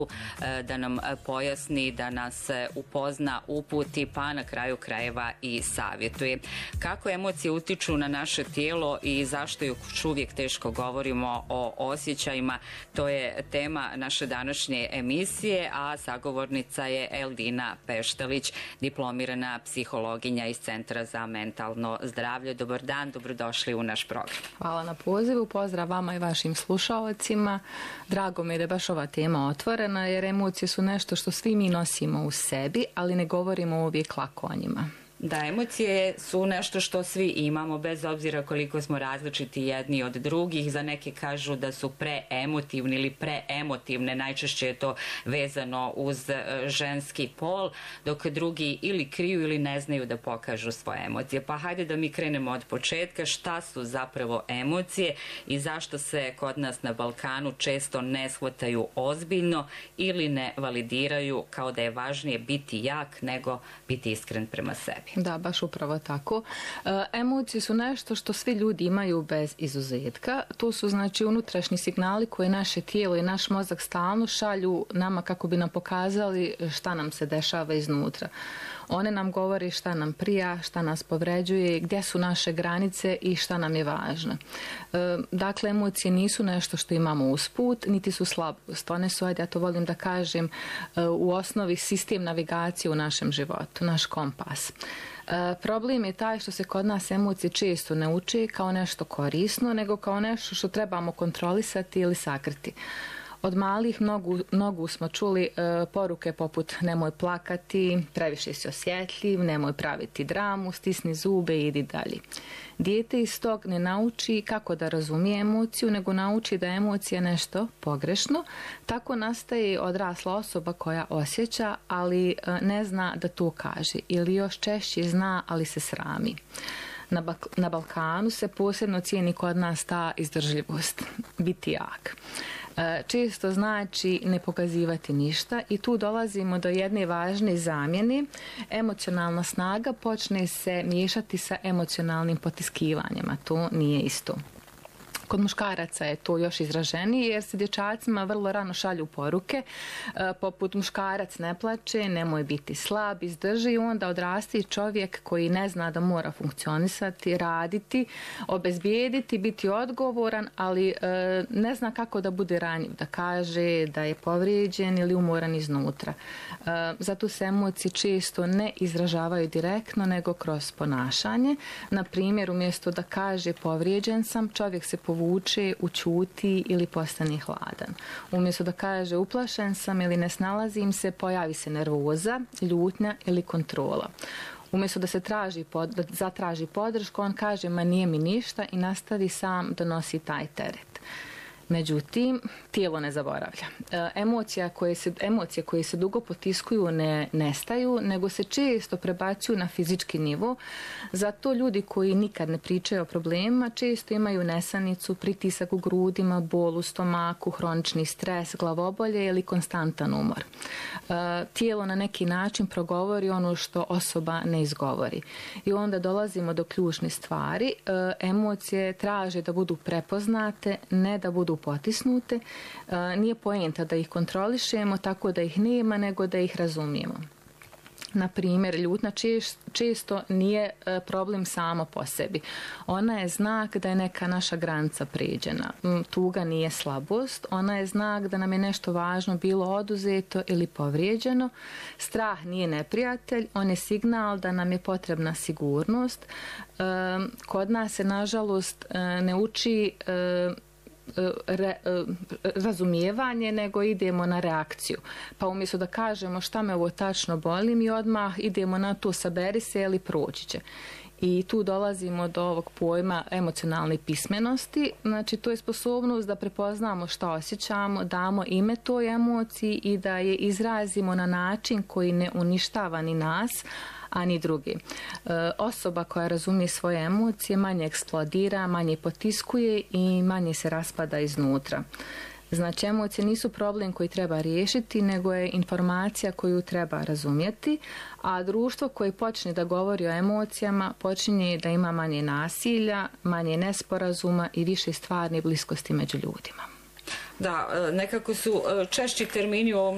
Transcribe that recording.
da nam pojasni, da nas upozna, uputi, pa na kraju krajeva i savjetuje. Kako emocije utiču na naše tijelo i zašto još uvijek teško govorimo o osjećajima, to je tema naše današnje emisije, a sagovornica je Eldina Peštalić, diplomirana psihologinja iz Centra za mentalno zdravlje. Dobar dan, dobrodošli u naš program. Hvala na pozivu, pozdrav vama i vašim slušalcima. Drago mi je da je baš ova tema otvorena, jer emocije su nešto što svi mi nosimo u sebi, ali ne govorimo uvijek lako o njima. Da, emocije su nešto što svi imamo, bez obzira koliko smo različiti jedni od drugih. Za neke kažu da su preemotivni ili preemotivne, najčešće je to vezano uz ženski pol, dok drugi ili kriju ili ne znaju da pokažu svoje emocije. Pa hajde da mi krenemo od početka. Šta su zapravo emocije i zašto se kod nas na Balkanu često ne shvataju ozbiljno ili ne validiraju, kao da je važnije biti jak nego biti iskren prema sebi? Da, baš upravo tako. Emocije su nešto što svi ljudi imaju bez izuzetka. To su znači unutrašnji signali koje naše tijelo i naš mozak stalno šalju nama kako bi nam pokazali šta nam se dešava iznutra. One nam govori šta nam prija, šta nas povređuje, gdje su naše granice i šta nam je važno. Dakle, emocije nisu nešto što imamo usput, niti su slabost. One su, ajde ja to volim da kažem, u osnovi sistem navigacije u našem životu, naš kompas. Problem je taj što se kod nas emocije često ne uče kao nešto korisno, nego kao nešto što trebamo kontrolisati ili sakriti. Od malih mnogu smo čuli poruke poput nemoj plakati, previše si osjetljiv, nemoj praviti dramu, stisni zube i idi dalje. Dijete iz tog ne nauči kako da razumije emociju, nego nauči da je emocija nešto pogrešno. Tako nastaje odrasla osoba koja osjeća, ali ne zna da to kaže, ili još češće zna, ali se srami. Na Balkanu se posebno cijeni kod nas ta izdržljivost, biti jak. Često znači ne pokazivati ništa i tu dolazimo do jedne važne zamjene. Emocionalna snaga počne se miješati sa emocionalnim potiskivanjem, a to nije isto. Kod muškaraca je to još izraženije jer se dječacima vrlo rano šalju poruke poput muškarac ne plače, nemoj biti slab, izdrži, i onda odrasti čovjek koji ne zna da mora funkcionisati, raditi, obezbijediti, biti odgovoran, ali ne zna kako da bude ranjiv, da kaže da je povrijeđen ili umoran iznutra. Zato se emocije često ne izražavaju direktno nego kroz ponašanje. Na primjer, umjesto da kaže povrijeđen sam, čovjek se povuče, učuti ili postane hladan. Umjesto da kaže uplašen sam ili ne snalazim se, pojavi se nervoza, ljutnja ili kontrola. Umjesto da se zatraži podršku, on kaže ma nije mi ništa i nastavi sam da nosi taj teret. Međutim, tijelo ne zaboravlja. Emocije koje se dugo potiskuju ne nestaju, nego se često prebacuju na fizički nivo. Zato ljudi koji nikad ne pričaju o problemima često imaju nesanicu, pritisak u grudima, bol u stomaku, hronični stres, glavobolje ili konstantan umor. Tijelo na neki način progovori ono što osoba ne izgovori. I onda dolazimo do ključne stvari. Emocije traže da budu prepoznate, ne da budu potisnute. Nije poenta da ih kontrolišemo tako da ih nema, nego da ih razumijemo. Na primjer, ljutnja često nije problem samo po sebi. Ona je znak da je neka naša granica prijeđena. Tuga nije slabost, ona je znak da nam je nešto važno bilo oduzeto ili povrijeđeno. Strah nije neprijatelj, on je signal da nam je potrebna sigurnost. Kod nas se, nažalost, ne uči razumijevanje, nego idemo na reakciju. Pa umjesto da kažemo šta me ovo tačno boli, mi odmah idemo na to saberi se ili proći će. I tu dolazimo do ovog pojma emocionalne pismenosti. Znači, to je sposobnost da prepoznamo šta osjećamo, damo ime toj emociji i da je izrazimo na način koji ne uništava ni nas, a ni drugi. Osoba koja razumije svoje emocije manje eksplodira, manje potiskuje i manje se raspada iznutra. Znači, emocije nisu problem koji treba riješiti, nego je informacija koju treba razumjeti, a društvo koje počne da govori o emocijama počinje da ima manje nasilja, manje nesporazuma i više stvarne bliskosti među ljudima. Da, nekako su češći termini u ovom